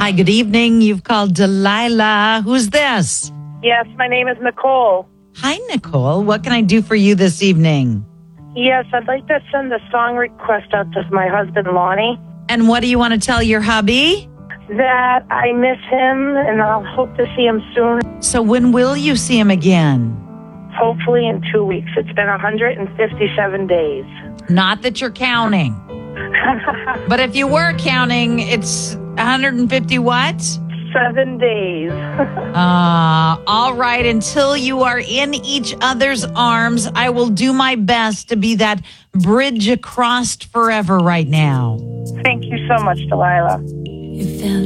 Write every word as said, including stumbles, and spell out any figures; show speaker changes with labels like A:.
A: Hi, good evening. You've called Delilah. Who's this?
B: Yes, my name is Nicole.
A: Hi, Nicole. What can I do for you this evening?
B: Yes, I'd like to send a song request out to my husband, Lonnie,
A: And what do you want to tell your hubby?
B: that I miss him and I'll hope to see him soon,
A: So when will you see him again?
B: hopefully in two weeks. It's been one hundred fifty-seven days.
A: Not that you're counting. But if you were counting, it's one hundred fifty what?
B: Seven days.
A: Uh, all right. Until you are in each other's arms, I will do my best to be that bridge across forever right now.
B: Thank you so much, Delilah.
C: You found